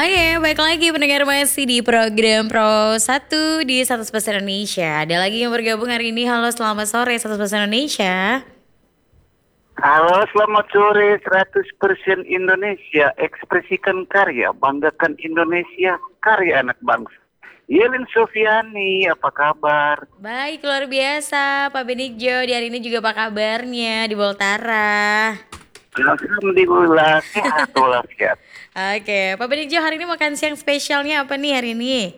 Oke, baik lagi pendengar masih di program Pro 1 di 100% Indonesia. Ada lagi yang bergabung hari ini. Halo, selamat sore 100% Indonesia. Halo, selamat sore 100% Indonesia. Ekspresikan karya, banggakan Indonesia, karya anak bangsa. Yelin Sofiani, apa kabar? Baik, luar biasa Pak Benigjo. Di hari ini juga apa kabarnya di Boltara? Alhamdulillah, sehat walafiat. Oke, Pak Benigjo hari ini makan siang spesialnya apa nih hari ini?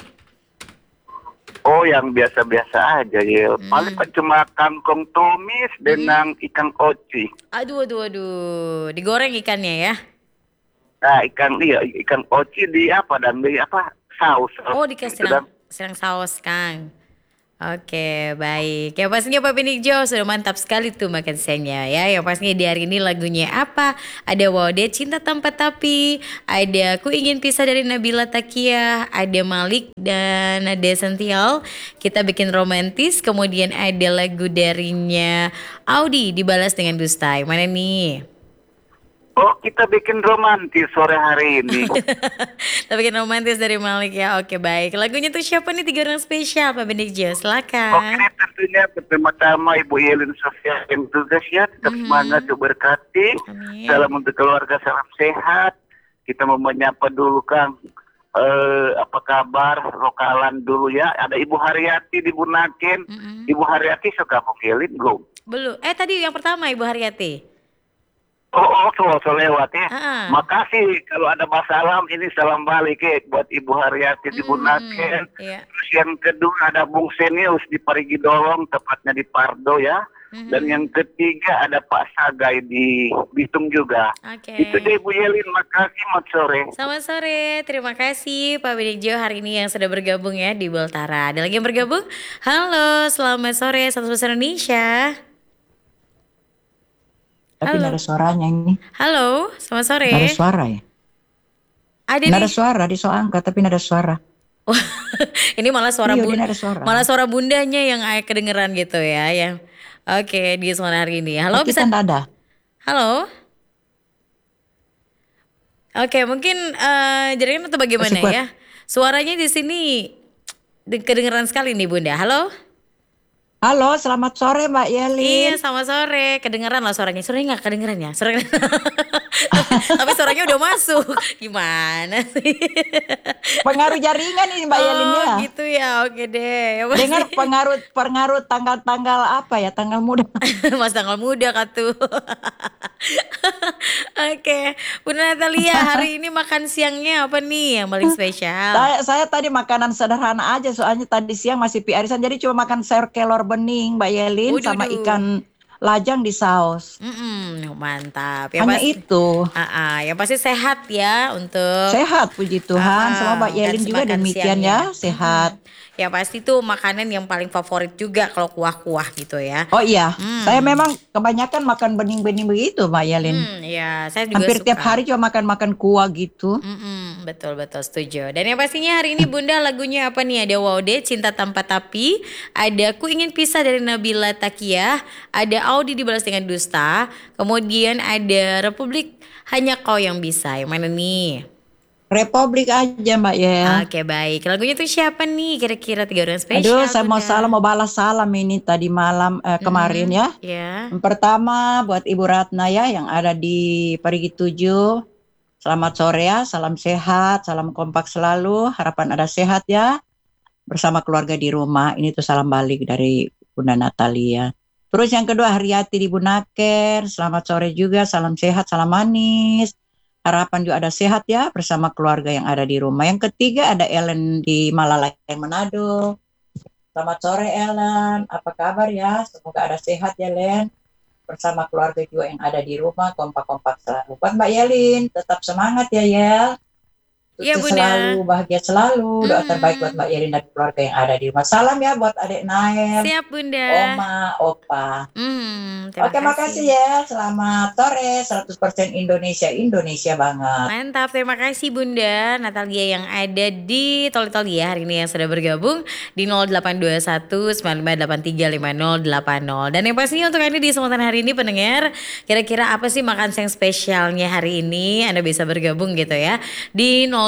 Oh, yang biasa-biasa aja, Yel. Paling cuma kangkung tumis dengan ikan oci. Aduh. Digoreng ikannya ya? Nah, ikan oci di apa dan di apa? Saus. Oh, dikasih serang saus, Kang. Oke, baik. Yang pastinya Pak Benigjo sudah mantap sekali tuh makan siangnya ya. Yang pastinya di hari ini lagunya apa? Ada Waude Cinta Tanpa Tapi, ada Ku Ingin Pisah dari Nabila Takia, ada Malik dan ada Sential. Kita bikin romantis, kemudian ada lagu darinya Audi Dibalas dengan Dusta. Yang mana nih? Oh, kita bikin romantis sore hari ini. Kita bikin romantis dari Malik ya. Oke, baik. Lagunya tuh siapa nih 3 orang spesial Pak Benigjo? Oke, Silakan. tentunya pertama-tama Ibu Yelin Sofia yang tugas ya, tetap semangat, berkati. Amin. Salam untuk keluarga, salam sehat. Kita mau menyapa dulu Kang. Apa kabar? Rokalan dulu ya. Ada Ibu Haryati di Bunaken. Ibu Haryati suka mau Yelin belum? Belum. Tadi yang pertama Ibu Haryati. So lewat ya. Ah. Makasih kalau ada masalah ini salam balik ya buat Ibu Haryati di Bunaken. Iya. Terus yang kedua ada Bung Senius di Parigi Dolong, tepatnya di Pardo ya. Dan yang ketiga ada Pak Sagai di Bitung juga. Oke. Itu deh Bu Yelin, makasih, selamat sore. Selamat sore, terima kasih Pak Benigjo hari ini yang sudah bergabung ya di Boltara. Ada lagi yang bergabung? Halo, selamat sore 100% Indonesia. Tapi Halo. nggak ada suaranya ini. Halo, selamat sore. Nggak ada suara ya? Ada Nggak nih. ada suara di soal angka tapi nggak ada suara. Ini malah suara Iya, dia nggak ada suara. malah suara bundanya yang kedengeran gitu ya, yang oke di sore hari ini. Halo, Kita bisa? nggak ada. Halo. Oke, mungkin jaringan atau bagaimana Masih kuat. ya? Suaranya di sini kedengeran sekali nih Bunda. Halo. Halo, selamat sore Mbak Iya, Yelin. selamat sore. Kedengeran lah suaranya. Suaranya nggak kedengeran ya? Suaranya. Tapi suaranya udah masuk. Gimana sih? Pengaruh jaringan ini Mbak Yelin ya. Oh, gitu ya. Oke deh. Ya, pasti. Dengar pengaruh tanggal-tanggal apa ya? Tanggal muda. Mas tanggal muda kan tuh. Oke, Bunda Natalia hari ini makan siangnya apa nih yang paling spesial? Saya tadi makanan sederhana aja soalnya tadi siang masih arisan jadi cuma makan sayur kelor bening Mbak Yelin sama Waduh. ikan lajang di saus. Mantap. Ya Hanya pasti. itu. Yang pasti sehat ya untuk Sehat puji Tuhan. Sama Mbak dan Yelin juga makan demikian siangnya. ya, sehat. Ya pasti tuh makanan yang paling favorit juga kalau kuah-kuah gitu ya. Oh iya, saya memang kebanyakan makan bening-bening begitu, Mbak Yelin. Ya saya juga Hampir suka. tiap hari cuma makan kuah gitu. Betul setuju. Dan yang pastinya hari ini Bunda lagunya apa nih? Ada Waude Cinta Tanpa Tapi, ada Ku Ingin Pisah dari Nabila Takia, ada Audi Dibalas dengan Dusta, kemudian ada Republik Hanya Kau Yang Bisa. Yang mana nih? Republik aja Mbak Yel. Oke, baik. Lagunya tuh siapa nih? Kira-kira 3 orang spesial. Aduh, saya Bunda. mau balas salam ini tadi malam kemarin ya. Ya. Yang pertama buat Ibu Ratna ya yang ada di Parigi 7. Selamat sore ya, salam sehat, salam kompak selalu, harapan ada sehat ya. Bersama keluarga di rumah, ini tuh salam balik dari Bunda Natalia. Terus yang kedua Haryati di Bunaken, selamat sore juga, salam sehat, salam manis. Harapan juga ada sehat ya bersama keluarga yang ada di rumah. Yang ketiga ada Ellen di Malalai Manado. Selamat sore Ellen, apa kabar ya? Semoga ada sehat ya Len. Bersama keluarga juga yang ada di rumah, kompak-kompak selalu. Buat Mbak Yelin, tetap semangat ya Yel. Iya, Sukses Bunda. selalu, bahagia selalu. Doa terbaik buat Mbak Yelin dan keluarga yang ada di rumah. Salam ya buat adik Nael, Siap, Bunda. Oma, Opa. Terima Oke, makasih ya. Selamat sore, 100% Indonesia banget. Mantap, terima kasih Bunda Natalia yang ada di Toli-Toli ya hari ini yang sudah bergabung di 0821 9583 5080. Dan yang pastinya untuk Anda di kesempatan hari ini pendengar, kira-kira apa sih makan siang spesialnya hari ini? Anda bisa bergabung gitu ya di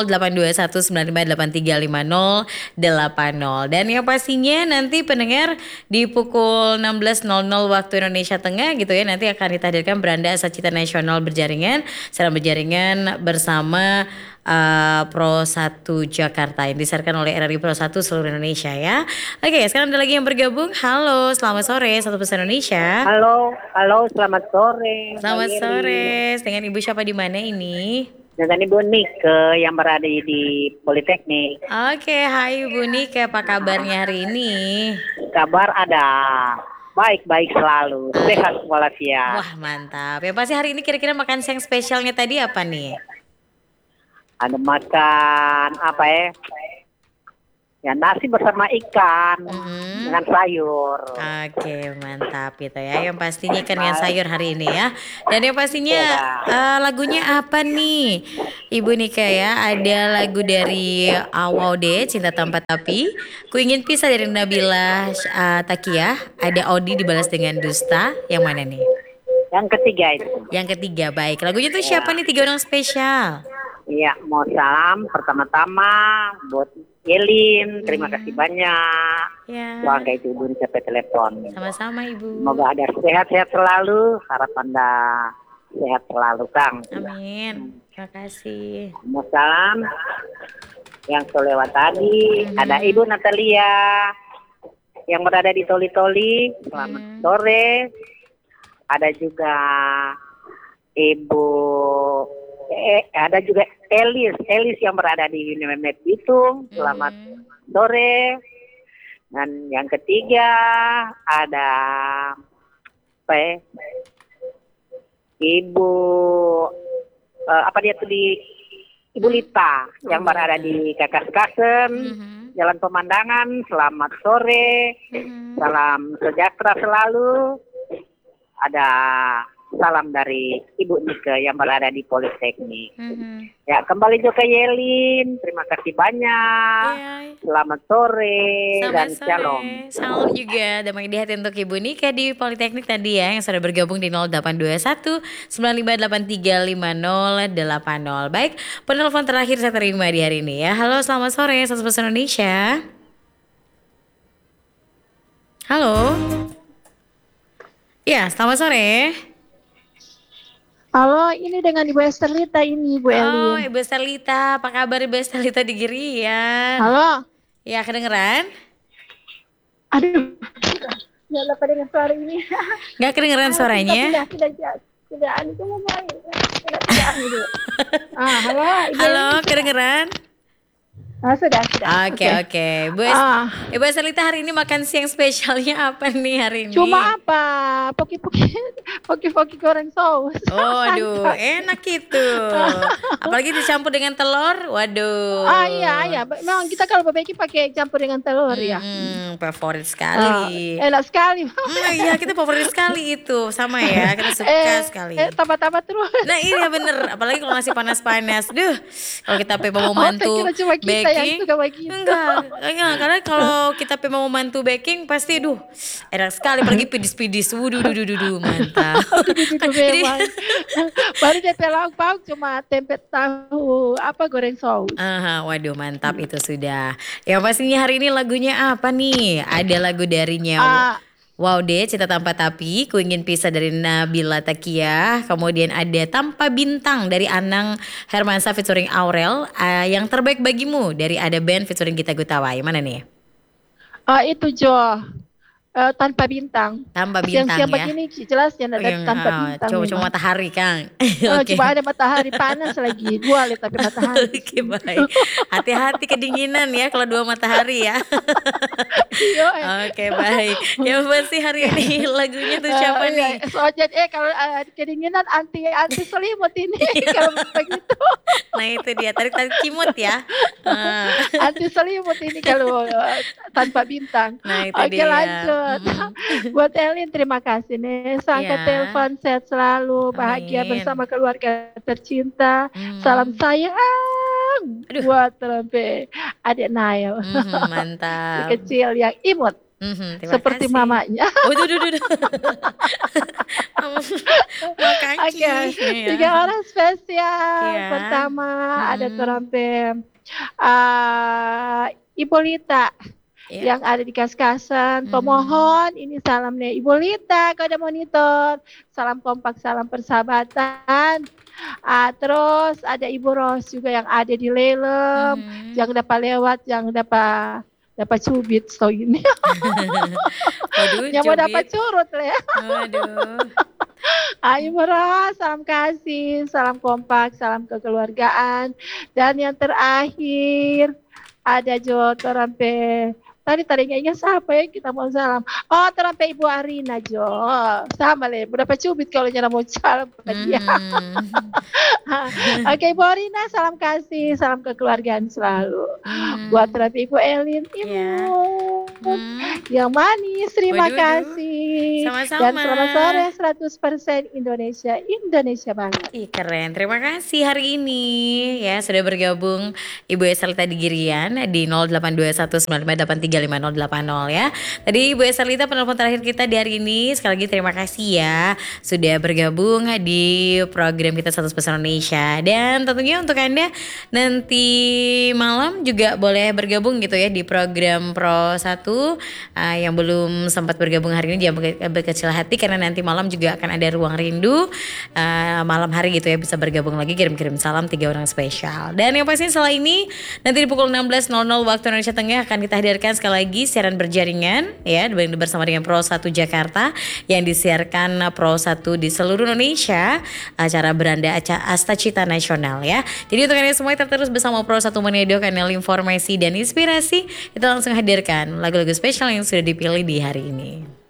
082195835080. Dan yang pastinya nanti pendengar di pukul 16.00 waktu Indonesia Tengah gitu ya, nanti akan kita hadirkan Beranda Asacita Nasional berjaringan, sedang berjaringan bersama Pro 1 Jakarta yang disiarkan oleh RRI Pro 1 seluruh Indonesia ya. Oke, sekarang ada lagi yang bergabung. Halo, selamat sore Satu Pesan Indonesia. Halo, selamat sore. Selamat sore. Dengan Ibu siapa di mana ini? Dengan Ibu Nike yang berada di Politeknik. Oke, hai Ibu Nike, apa kabarnya hari ini? Kabar ada baik-baik selalu, sehat walafiat. Wah, mantap. Ya pasti hari ini kira-kira makan siang spesialnya tadi apa nih? Ada makan apa ya? Ya nasi bersama ikan dengan sayur. Oke, mantap gitu ya. Yang pastinya ikan dengan sayur hari ini ya. Dan yang pastinya lagunya apa nih Ibu Nika ya? Ada lagu dari Awaude, Cinta Tanpa Tapi, Ku Ingin Pisah dari Nabila Takiyah, ada Odi Dibalas Dengan Dusta. Yang mana nih? Yang ketiga itu. Yang ketiga, baik. Lagunya tuh siapa nih 3 orang spesial? Iya, mau salam pertama-tama buat Yelin, terima kasih banyak. Ya. Keluarga itu Ibu sampai telepon. Sama-sama Ibu. Semoga ada sehat-sehat selalu, harapan dah sehat selalu Kang. Amin. Terima kasih. Mau salam yang selewat tadi, ada Ibu Natalia yang berada di Toli-Toli, selamat sore. Ada juga Ibu ada juga Elis yang berada di Unimed Bitung, selamat sore. Dan yang ketiga ada Ibu apa dia tuh di Ibu Lita yang berada di Kakas-Kasem, Jalan Pemandangan, selamat sore. Salam sejahtera selalu. Ada salam dari Ibu Nike yang berada di Politeknik. Ya, kembali juga Yelin. Terima kasih banyak. Selamat sore dan shalom. Salam juga damai di hati untuk Ibu Nike di Politeknik tadi ya, yang sudah bergabung di 0821 95835080. Baik, penelpon terakhir saya terima di hari ini ya. Halo, selamat sore Satu Pesan Indonesia. Halo. Ya, selamat sore. Halo, ini dengan Ibu Esterlita ini, Bu Elin. Oh, Ibu Esterlita, apa kabar Ibu Esterlita di Girian? Halo. Ya, kedengeran? Aduh, nggak dapat dengan suara ini. Nggak kedengeran suaranya? Tidak, itu mau main. Tidak, dulu. Halo, Ibu. Halo, kedengeran? Sudah. Oke. Ibu Esterlita hari ini makan siang spesialnya apa nih hari ini? Cuma apa? Poki-poki goreng saus. Oh, aduh, enak itu. Apalagi dicampur dengan telur. Waduh. Iya. Memang kita kalau barbecue pakai campur dengan telur ya. Favorit sekali. Enak sekali. Iya, kita favorit sekali itu. Sama ya, kita suka sekali. Tambah-tambah terus. Nah, iya bener. Apalagi kalau nasi panas-panas. Duh, kalau kita mau mantu baking. Enggak, karena kalau kita mau mantu baking pasti enak sekali, apalagi pedis-pedis. Wuduh, mantap. Memang. Baru DP lauk pauk cuma tempe tahu goreng saus. Waduh, mantap itu sudah. Yang pastinya hari ini lagunya apa nih? Ada lagu darinya Waude, Cinta Tanpa Tapi, Ku Ingin Pisah dari Nabila Takiyah, kemudian ada Tanpa Bintang dari Anang Hermansyah featuring Aurel, Yang Terbaik Bagimu dari Ada Band featuring Gita Gutawa. Yang mana nih? Itu Jo. Tanpa bintang. Tanpa bintang siang-siang ya. Begini jelasnya ada tanpa bintang. Cuma matahari Kang. Coba ada matahari panas lagi. 2 lihat tapi matahari. Oke, baik. Hati-hati kedinginan ya kalau 2 matahari ya. Oke, baik. Yang pasti hari ini lagunya tuh siapa nih? Soalnya kalau kedinginan anti selimut ini kalau begitu. Nah itu dia, tarik cimut ya. Anti selimut ini kalau tanpa bintang. Nah itu Oke, dia. lanjut. Buat Elin terima kasih nih. Sangka telepon sehat selalu, bahagia bersama keluarga tercinta. Salam sayang buat terlebih adik Nail. Mantap. Kecil yang imut. Terima seperti kasih. mamanya. Waduh, duh, duh, duh. Oke, Makasih. 3 orang spesial. Iya. Pertama ada Mm-mm. terampil Ibu Lita Iya. yang ada di Kaskasan. Pemohon ini salam nih Ibu Lita, kode monitor. Salam kompak, salam persahabatan. Terus ada Ibu Ros juga yang ada di Lelem, yang dapat lewat, yang dapat cubit so ini. Waduh, Yang mau dapat cubit. curut ya. Waduh. Ibu Ros, salam kasih, salam kompak, salam kekeluargaan. Dan yang terakhir ada Jo terampe. Tadi ingat siapa ya kita mau salam. Oh, terampe Ibu Arina Jo. Sama lah, berapa cubit kalau nyala mau salam ke dia. Oke, Ibu Arina, salam kasih, salam kekeluargaan selalu. Buat terampe Ibu Elin, yang manis, terima kasih. Sama-sama. Dan selamat sore 100% Indonesia banget. Ih, keren. Terima kasih hari ini ya sudah bergabung Ibu Eselita Digirian di 082195835080 ya. Tadi Ibu Eselita penelpon terakhir kita di hari ini. Sekali lagi terima kasih ya sudah bergabung di program kita 100% Indonesia. Dan tentunya untuk Anda nanti malam juga boleh bergabung gitu ya di program Pro 1 yang belum sempat bergabung hari ini jangan berkecil hati karena nanti malam juga akan ada Ruang Rindu malam hari gitu ya, bisa bergabung lagi, kirim-kirim salam 3 orang spesial. Dan yang pasti setelah ini nanti di pukul 16.00 waktu Indonesia Tengah akan kita hadirkan sekali lagi siaran berjaringan ya bersama dengan Pro 1 Jakarta yang disiarkan Pro 1 di seluruh Indonesia, acara beranda Asta Cita Nasional ya. Jadi untuk kalian semua tetap terus bersama Pro 1 Manado, kanal informasi dan inspirasi. Kita langsung hadirkan lagu-lagu spesial yang sudah dipilih di hari ini.